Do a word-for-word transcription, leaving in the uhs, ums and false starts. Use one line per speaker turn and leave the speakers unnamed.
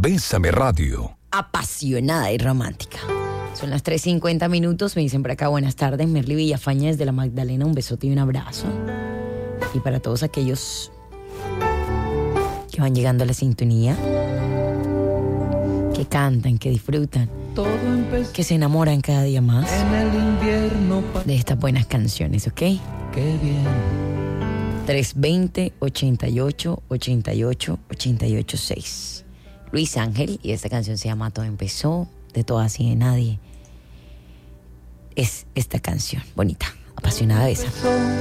Bésame Radio.
Apasionada y romántica. Son las tres cincuenta minutos. Me dicen por acá, buenas tardes, Merly Villafaña desde la Magdalena. Un besote y un abrazo. Y para todos aquellos que van llegando a la sintonía, que cantan, que disfrutan, que se enamoran cada día más
en el invierno
de estas buenas canciones, ¿ok?
Qué bien.
tres veinte, ochenta y ocho, ochenta y ocho, ochenta y ocho seis. Luis Ángel, y esta canción se llama Todo Empezó, de Todas y de Nadie. Es esta canción, bonita, apasionada esa.